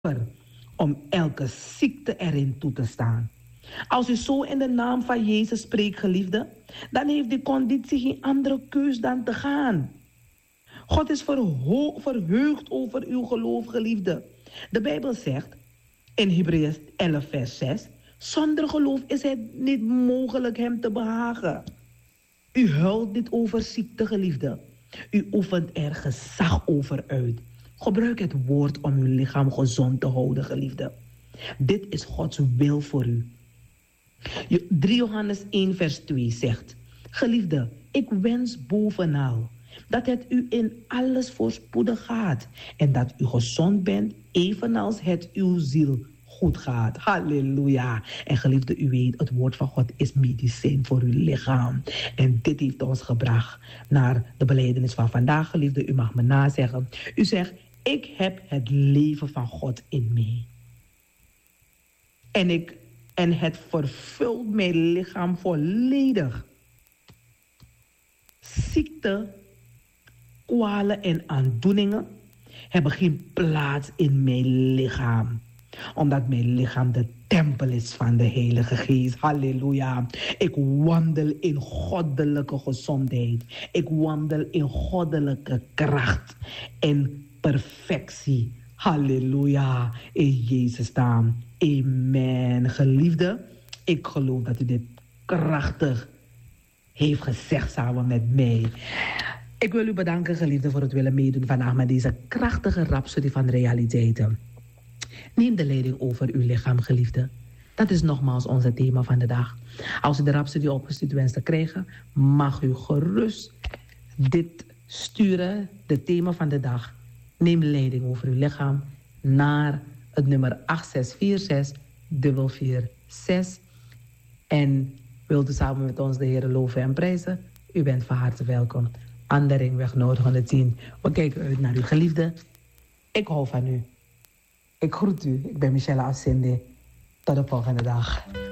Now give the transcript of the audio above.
om elke ziekte erin toe te staan. Als u zo in de naam van Jezus spreekt, geliefde, dan heeft die conditie geen andere keus dan te gaan. God is verheugd over uw geloof, geliefde. De Bijbel zegt in Hebreeën 11 vers 6... zonder geloof is het niet mogelijk hem te behagen. U huilt niet over ziekte, geliefde. U oefent er gezag over uit. Gebruik het woord om uw lichaam gezond te houden, geliefde. Dit is Gods wil voor u. 3 Johannes 1 vers 2 zegt: geliefde, ik wens bovenal dat het u in alles voorspoedig gaat en dat u gezond bent, evenals het uw ziel goed gaat. Halleluja. En geliefde, u weet, het woord van God is medicijn voor uw lichaam. En dit heeft ons gebracht naar de belijdenis van vandaag. Geliefde, u mag me nazeggen. U zegt: ik heb het leven van God in mij. En het vervult mijn lichaam volledig. Ziekte, kwalen en aandoeningen hebben geen plaats in mijn lichaam. Omdat mijn lichaam de tempel is van de Heilige Geest. Halleluja. Ik wandel in goddelijke gezondheid. Ik wandel in goddelijke kracht en perfectie. Halleluja. In Jezus' naam. Amen. Geliefde, ik geloof dat u dit krachtig heeft gezegd samen met mij. Ik wil u bedanken, geliefde, voor het willen meedoen vandaag met deze krachtige rhapsodie van realiteiten. Neem de leiding over uw lichaam, geliefde. Dat is nogmaals onze thema van de dag. Als u de rhapsodie opgestuurd wenst te krijgen, mag u gerust dit sturen, het thema van de dag. Neem leiding over uw lichaam naar het nummer 8646 en wilt u samen met ons de Heer loven en prijzen? U bent van harte welkom. Anderingweg Noord 110. We kijken uit naar uw geliefde. Ik hou van u. Ik groet u. Ik ben Michelle Assende. Tot de volgende dag.